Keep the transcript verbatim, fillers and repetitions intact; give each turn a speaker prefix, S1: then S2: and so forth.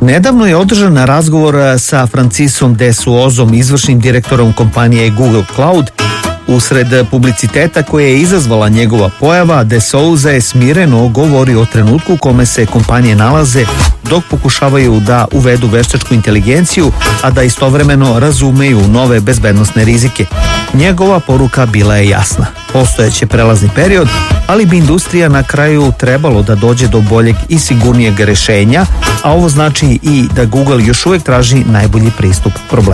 S1: Nedavno je održan razgovor sa Francisom de Suozom, izvršnim direktorom kompanije Google Cloud. Usred publiciteta koje je izazvala njegova pojava, de Souza je smireno govorio o trenutku u kome se kompanije nalaze dok pokušavaju da uvedu veštačku inteligenciju, a da istovremeno razumeju nove bezbednosne rizike. Njegova poruka bila je jasna. Postojeće prelazni period, ali bi industrija na kraju trebalo da dođe do boljeg i sigurnijeg rešenja, a ovo znači i da Google još uvek traži najbolji pristup problemu.